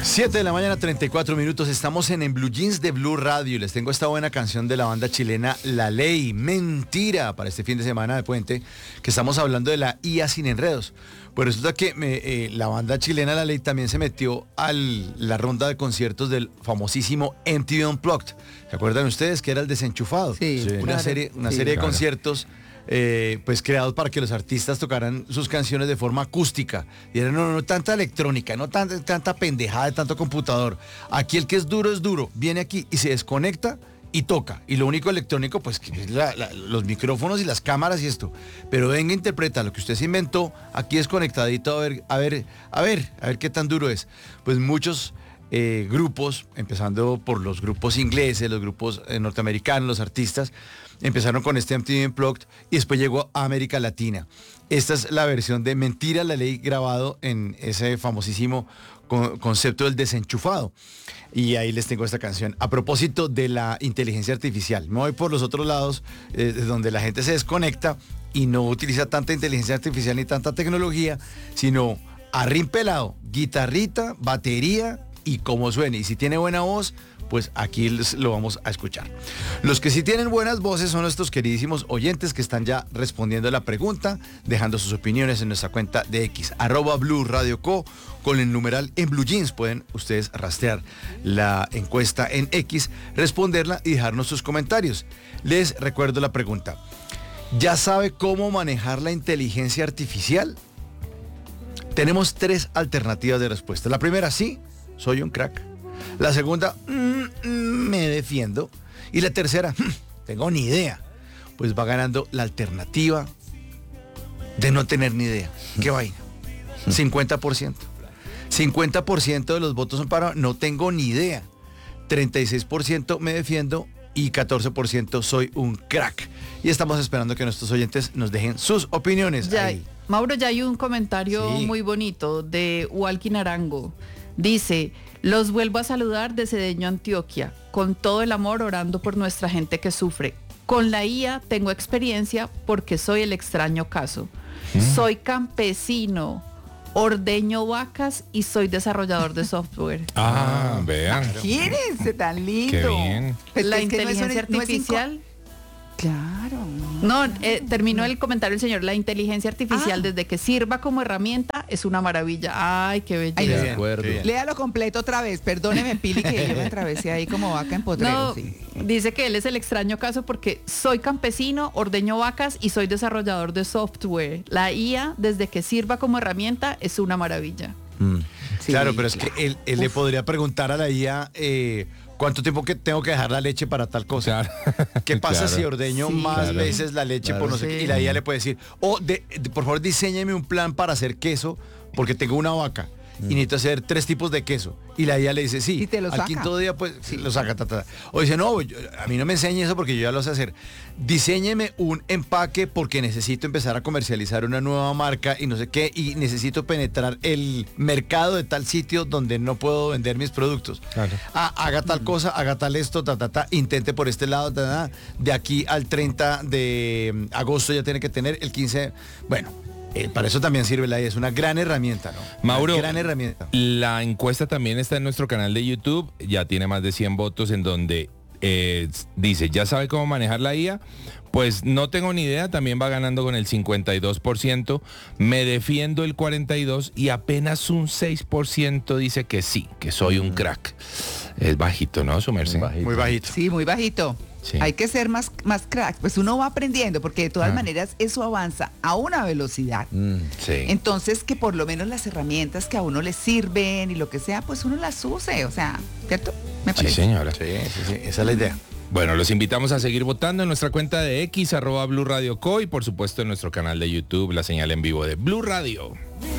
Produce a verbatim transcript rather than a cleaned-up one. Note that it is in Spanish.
siete de la mañana, treinta y cuatro minutos. Estamos en, en Blue Jeans de Blue Radio y les tengo esta buena canción de la banda chilena La Ley. Mentira, para este fin de semana de puente, que estamos hablando de la I A sin enredos. Pues resulta que me, eh, la banda chilena La Ley también se metió a la ronda de conciertos del famosísimo M T V Unplugged. ¿Se acuerdan ustedes que era el desenchufado? Sí, sí. Una claro. serie, una Sí, serie de claro. conciertos eh, pues creados para que los artistas tocaran sus canciones de forma acústica. Y era no, no tanta electrónica, no tanta, tanta pendejada de tanto computador. Aquí el que es duro es duro. Viene aquí y se desconecta y toca. Y lo único electrónico, pues, que es la, la, los micrófonos y las cámaras y esto. Pero venga, interpreta lo que usted se inventó, aquí desconectadito, a ver, a ver, a ver, a ver qué tan duro es. Pues muchos eh, grupos, empezando por los grupos ingleses, los grupos eh, norteamericanos, los artistas, empezaron con este M T V Unplugged y después llegó a América Latina. Esta es la versión de Mentira, La Ley, grabado en ese famosísimo con, concepto del desenchufado. Y ahí les tengo esta canción. A propósito de la inteligencia artificial, me voy por los otros lados, eh, donde la gente se desconecta y no utiliza tanta inteligencia artificial ni tanta tecnología, sino arrimpelado, guitarrita, batería y cómo suene. Y si tiene buena voz, pues aquí les, lo vamos a escuchar. Los que sí tienen buenas voces son nuestros queridísimos oyentes que están ya respondiendo a la pregunta, dejando sus opiniones en nuestra cuenta de X, arroba Blue Radio Co, con el numeral en Blue Jeans. Pueden ustedes rastrear la encuesta en X, responderla y dejarnos sus comentarios. Les recuerdo la pregunta. ¿Ya sabe cómo manejar la inteligencia artificial? Tenemos tres alternativas de respuesta. La primera, sí, soy un crack. La segunda, mm, mm, me defiendo. Y la tercera, mm, tengo ni idea. Pues va ganando la alternativa de no tener ni idea. ¿Qué vaina? cincuenta por ciento. cincuenta por ciento de los votos son para no tengo ni idea. treinta y seis por ciento me defiendo y catorce por ciento soy un crack. Y estamos esperando que nuestros oyentes nos dejen sus opiniones. Ya, ahí. Mauro, ya hay un comentario Sí. muy bonito de Walkin Arango. Dice, los vuelvo a saludar de Cedeño, Antioquia, con todo el amor orando por nuestra gente que sufre. Con la I A tengo experiencia porque soy el extraño caso. Mm. Soy campesino, ordeño vacas y soy desarrollador de software. Ah, vean. Imagínense, tan lindo. Qué bien. Pues la es que no es inteligencia un- no es inco- artificial... Claro. No, eh, terminó el comentario el señor. La inteligencia artificial, Ah. desde que sirva como herramienta, es una maravilla. Ay, qué belleza. Ay, Qué de bien, acuerdo. qué bien. Léalo completo otra vez. Perdóneme, Pili, que yo me atravesé ahí como vaca en potrero. No, Sí. dice que él es el extraño caso porque soy campesino, ordeño vacas y soy desarrollador de software. La I A, desde que sirva como herramienta, es una maravilla. Mm. Sí, claro, pero es claro. que él, él le podría preguntar a la I A eh, cuánto tiempo que tengo que dejar la leche para tal cosa. Claro. ¿Qué pasa Claro. si ordeño Sí. más Claro. veces la leche Claro, por no sé sí. qué? Y la I A le puede decir, o de, de- por favor diséñeme un plan para hacer queso porque tengo una vaca y necesito hacer tres tipos de queso. Y la I A le dice, sí, Y te lo al saca. quinto día pues sí, lo saca. Ta, ta, ta. O dice, no, yo- a mí no me enseñe eso porque yo ya lo sé hacer. Diséñeme un empaque porque necesito empezar a comercializar una nueva marca y no sé qué, y necesito penetrar el mercado de tal sitio donde no puedo vender mis productos. Claro. Ah, haga tal cosa, haga tal esto, ta, ta, ta, intente por este lado, ta, ta, ta. De aquí al treinta de agosto ya tiene que tener el quince. Bueno, eh, para eso también sirve la I A, es una gran herramienta, ¿no? Mauro, Una gran herramienta. la encuesta también está en nuestro canal de YouTube, ya tiene más de cien votos en donde eh, dice, ¿ya sabe cómo manejar la I A? Pues no tengo ni idea, también va ganando con el cincuenta y dos por ciento, me defiendo el cuarenta y dos por ciento y apenas un seis por ciento dice que sí, que soy un crack. Es bajito, ¿no, su merced? Bajito. Muy bajito. Sí, muy bajito. Sí. Hay que ser más, más crack. Pues uno va aprendiendo, porque de todas Ah. maneras eso avanza a una velocidad. Mm. Sí. Entonces, que por lo menos las herramientas que a uno le sirven y lo que sea, pues uno las use. O sea, ¿cierto? Me Sí, parece. señora. Sí, sí, sí, esa es la idea. Bueno, los invitamos a seguir votando en nuestra cuenta de X, arroba Blue Radio Co, y por supuesto en nuestro canal de YouTube, la señal en vivo de Blue Radio.